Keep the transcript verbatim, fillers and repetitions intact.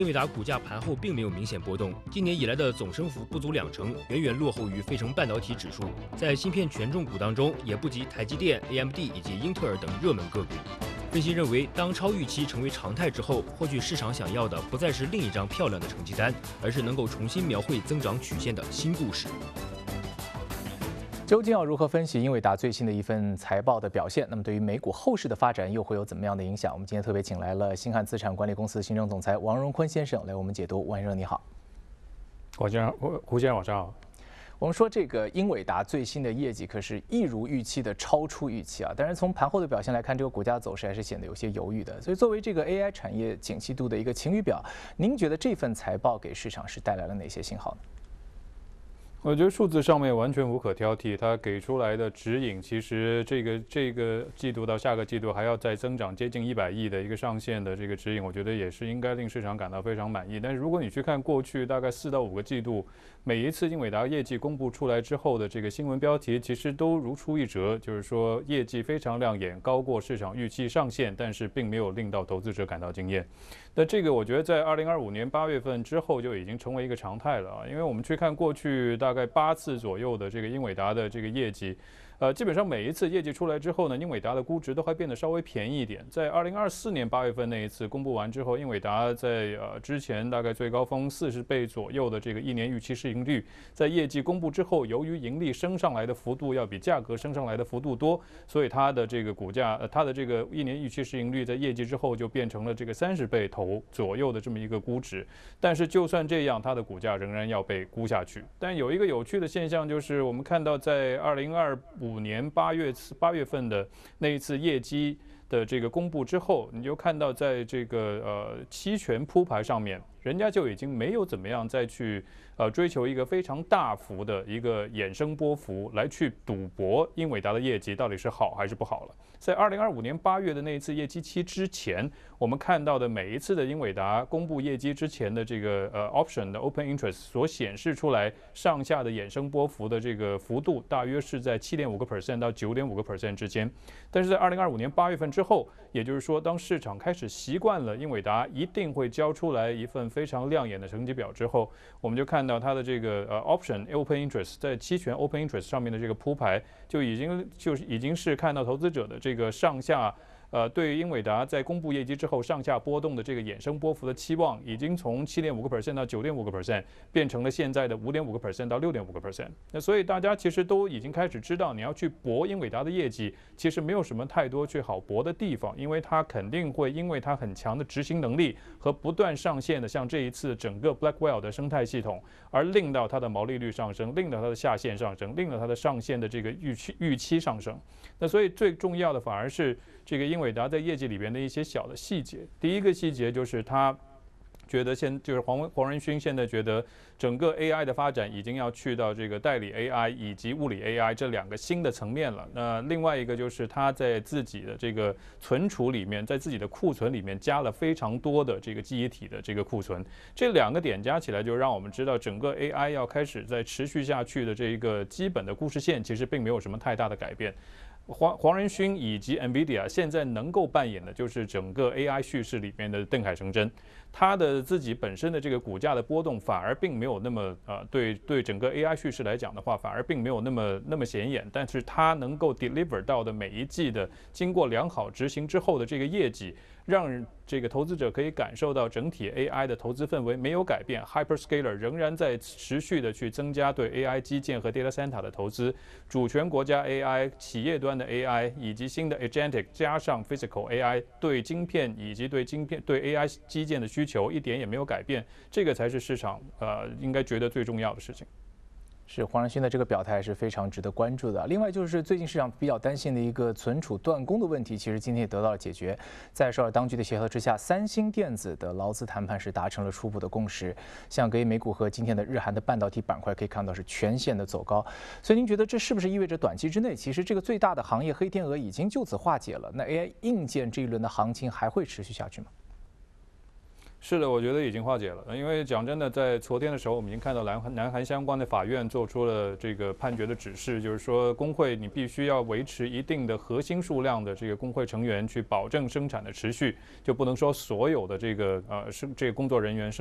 英伟达股价盘后并没有明显波动，今年以来的总升幅不足两成，远远落后于费城半导体指数。在芯片权重股当中，也不及台积电、A M D 以及英特尔等热门个股。分析认为，当超预期成为常态之后，或许市场想要的不再是另一张漂亮的成绩单，而是能够重新描绘增长曲线的新故事。 究竟要如何分析英伟达最新的一份财报的表现？那么对于美股后市的发展又会有怎么样的影响？我们今天特别请来了星汉资产管理公司行政总裁王荣坤先生来为我们解读。王先生你好。 胡先生，胡先生晚上好。 我们说这个英伟达最新的业绩可是一如预期的超出预期啊，但是从盘后的表现来看，这个股价走势还是显得有些犹豫的。所以作为这个 A I 产业景气度的一个晴雨表，您觉得这份财报给市场是带来了哪些信号呢？ 我觉得数字上面完全无可挑剔，它给出来的指引，其实这个这个季度到下个季度还要再增长接近一百亿的一个上限的这个指引，我觉得也是应该令市场感到非常满意。但是如果你去看过去大概四到五个季度，每一次英伟达业绩公布出来之后的这个新闻标题，其实都如出一辙，就是说业绩非常亮眼，高过市场预期上限，但是并没有令到投资者感到惊艳。那这个我觉得在二零二五年八月份之后就已经成为一个常态了啊，因为我们去看过去大概八次左右的这个英伟达的这个业绩，呃，基本上每一次业绩出来之后呢，英伟达的估值都还变得稍微便宜一点。在二零二四年八月份那一次公布完之后，英伟达在呃之前大概最高峰四十倍左右的这个一年预期市盈率，在业绩公布之后，由于盈利升上来的幅度要比价格升上来的幅度多，所以它的这个股价，呃，它的这个一年预期市盈率在业绩之后就变成了这个三十倍头左右的这么一个估值。但是就算这样，它的股价仍然要被估下去。但有一个有趣的现象就是，我们看到在二零二五年八月八月份的那一次业绩的这个公布之后，你就看到在这个呃期权铺排上面，人家就已经没有怎么样再去呃追求一个非常大幅的一个衍生波幅来去赌博英伟达的业绩到底是好还是不好了。在二零二五年八月的那一次业绩期之前，我们看到的每一次的英伟达公布业绩之前的这个呃 option 的 open interest 所显示出来上下的衍生波幅的这个幅度，大约是在七点五个 percent 到九点五个 percent 之间。但是在二零二五年八月份之后，也就是说，当市场开始习惯了英伟达一定会交出来一份非常亮眼的成绩表之后，我们就看到它的这个呃 option open interest 在期权 open interest 上面的这个铺排，就已经就是已经是看到投资者的这个上下。呃，对于英伟达在公布业绩之后上下波动的这个衍生波幅的期望，已经从七点五个 percent 到九点五个 percent， 变成了现在的五点五个 percent 到六点五个 percent。那所以大家其实都已经开始知道，你要去博英伟达的业绩，其实没有什么太多去好博的地方，因为它肯定会因为它很强的执行能力和不断上线的像这一次整个 Blackwell 的生态系统，而令到它的毛利率上升，令到它的下限上升，令到它的上限的这个预期预期上升。那所以最重要的反而是这个英伟达在业绩里边的一些小的细节。第一个细节就是他觉得现就是黄黄仁勋现在觉得整个 A I 的发展已经要去到这个代理 A I 以及物理 A I 这两个新的层面了。那另外一个就是他在自己的这个存储里面，在自己的库存里面加了非常多的这个记忆体的这个库存。这两个点加起来，就让我们知道整个 A I 要开始在持续下去的这一个基本的故事线，其实并没有什么太大的改变。黄黄仁勋以及 NVIDIA 现在能够扮演的就是整个 A I 叙事里面的邓凯成真，他的自己本身的这个股价的波动反而并没有那么呃对对整个 A I 叙事来讲的话，反而并没有那么那么显眼，但是他能够 deliver 到的每一季的经过良好执行之后的这个业绩，让这个投资者可以感受到整体 A I 的投资氛围没有改变 ，Hyperscaler 仍然在持续的去增加对 A I 基建和 Data Center 的投资，主权国家 A I、企业端的 A I 以及新的 Agentic 加上 Physical A I 对晶片以及对晶片对 A I 基建的需求一点也没有改变，这个才是市场呃应该觉得最重要的事情。 是黄仁勋的这个表态是非常值得关注的。另外就是最近市场比较担心的一个存储断供的问题，其实今天也得到了解决。在首尔当局的协调之下，三星电子的劳资谈判是达成了初步的共识。像给美股和今天的日韩的半导体板块可以看到是全线的走高。所以您觉得这是不是意味着短期之内，其实这个最大的行业黑天鹅已经就此化解了？那 A I 硬件这一轮的行情还会持续下去吗？ 是的，我觉得已经化解了。因为讲真的，在昨天的时候，我们已经看到南韩南韩相关的法院做出了这个判决的指示，就是说工会你必须要维持一定的核心数量的这个工会成员，去保证生产的持续，就不能说所有的这个呃生这个工作人员是。